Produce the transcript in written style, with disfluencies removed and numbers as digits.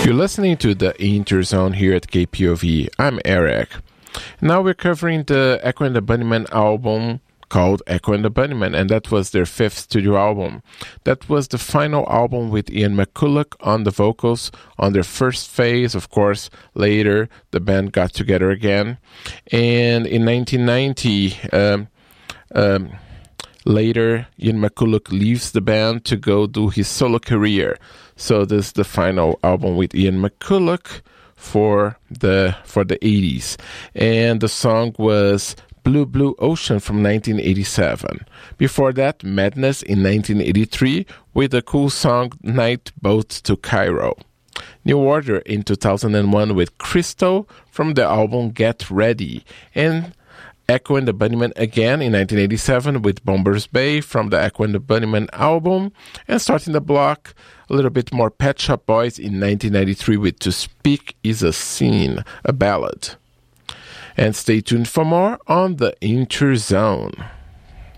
You're listening to the Interzone here at KPOV. I'm Eric. Now we're covering the Echo and the Bunnymen album called Echo and the Bunnymen, and that was their 5th studio album. That was the final album with Ian McCulloch on the vocals on their first phase. Of course, later the band got together again. And in 1990, later, Ian McCulloch leaves the band to go do his solo career. So this is the final album with Ian McCulloch for the 80s. And the song was Blue Blue Ocean from 1987. Before that, Madness in 1983 with the cool song Night Boat to Cairo. New Order in 2001 with Crystal from the album Get Ready. And Echo and the Bunnymen again in 1987 with Bombers Bay from the Echo and the Bunnymen album. And starting the block, a little bit more Pet Shop Boys in 1993 with To Speak Is a Sin, a ballad. And stay tuned for more on the Interzone.